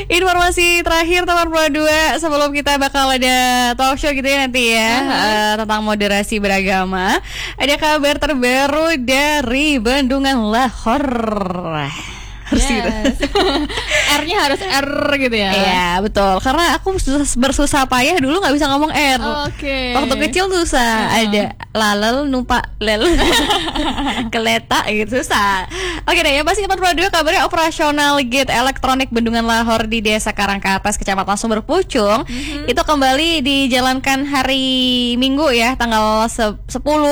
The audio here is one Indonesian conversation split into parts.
Informasi terakhir teman Pro 2 sebelum kita bakal ada talk show gitu ya nanti ya, tentang moderasi beragama. Ada kabar terbaru dari Bendungan Lahore. Yes. R-nya harus R gitu ya. Iya betul, karena aku bersusah payah dulu nggak bisa ngomong R. Oke. Waktu kecil susah, ada lalel numpak lel keleta gitu susah. Oke deh, yang pasti teman Pro 2 kabarnya operasional gate elektronik Bendungan Lahore di Desa Karangkapas, Kecamatan Sumber Pucung itu kembali dijalankan hari Minggu ya, tanggal 10.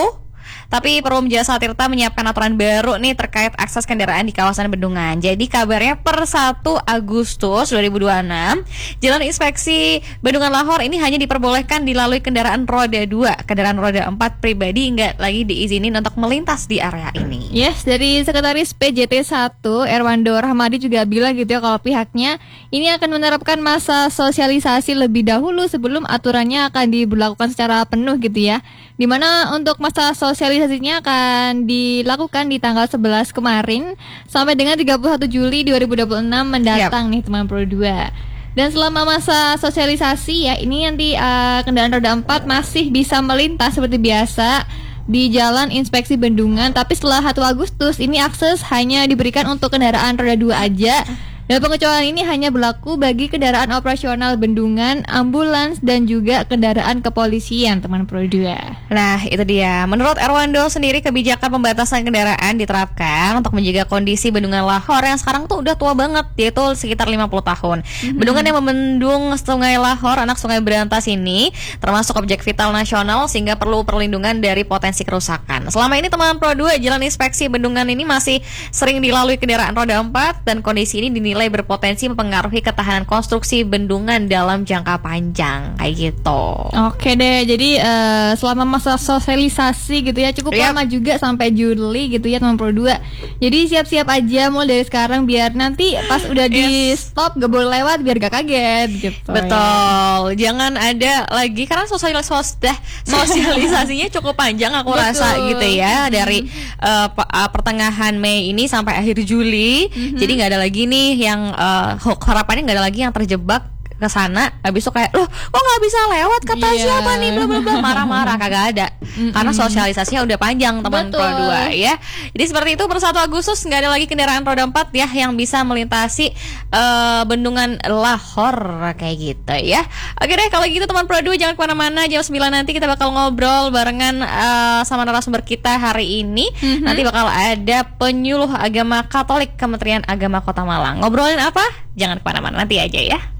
Tapi Perum Jasa Tirta menyiapkan aturan baru nih terkait akses kendaraan di kawasan Bendungan. Jadi kabarnya per 1 Agustus 2026 jalan inspeksi Bendungan Lahore ini hanya diperbolehkan dilalui kendaraan roda 2. Kendaraan roda 4 pribadi nggak lagi diizinin untuk melintas di area ini. Yes, dari Sekretaris PJT 1 Erwando Rahmadi juga bilang gitu ya, kalau pihaknya ini akan menerapkan masa sosialisasi lebih dahulu sebelum aturannya akan diberlakukan secara penuh gitu ya. Dimana untuk masa sosialisasinya akan dilakukan di tanggal 11 kemarin sampai dengan 31 Juli 2026 mendatang nih teman Pro 2. Dan selama masa sosialisasi ya, ini nanti kendaraan roda 4 masih bisa melintas seperti biasa di Jalan Inspeksi Bendungan. Tapi setelah 1 Agustus ini akses hanya diberikan untuk kendaraan roda 2 aja. Dan pengecualian ini hanya berlaku bagi kendaraan operasional Bendungan, ambulans, dan juga kendaraan kepolisian, teman Pro 2. Nah, itu dia. Menurut Erwando sendiri, kebijakan pembatasan kendaraan diterapkan untuk menjaga kondisi Bendungan Lahore yang sekarang tuh udah tua banget, yaitu sekitar 50 tahun. Bendungan yang membendung Sungai Lahore, anak Sungai Berantas ini, termasuk objek vital nasional sehingga perlu perlindungan dari potensi kerusakan. Selama ini teman Pro 2, jalan inspeksi Bendungan ini masih sering dilalui kendaraan roda 4 dan kondisi ini dinilai berpotensi mempengaruhi ketahanan konstruksi bendungan dalam jangka panjang kayak gitu. Oke deh, jadi selama masa sosialisasi gitu ya cukup lama juga sampai Juli gitu ya teman Pro 2. Jadi siap-siap aja mulai dari sekarang biar nanti pas udah di stop gak boleh lewat biar gak kaget gitu. Betul. Jangan ada lagi karena sosialisasinya cukup panjang aku rasa gitu ya, dari pertengahan Mei ini sampai akhir Juli. Jadi nggak ada lagi nih yang harapannya nggak ada lagi yang terjebak ke sana, habis itu kayak loh kok nggak bisa lewat kata siapa nih bla bla bla, marah-marah, kagak ada. Karena sosialisasinya udah panjang teman Pro 2 ya. Jadi seperti itu, per 1 Agustus nggak ada lagi kendaraan roda 4 ya yang bisa melintasi Bendungan Lahore kayak gitu ya. Oke deh, kalau gitu teman Pro 2 jangan kemana-mana, jam 9 nanti kita bakal ngobrol barengan sama narasumber kita hari ini. Nanti bakal ada penyuluh agama Katolik Kementerian Agama Kota Malang. Ngobrolin apa? Jangan kemana-mana, nanti aja ya.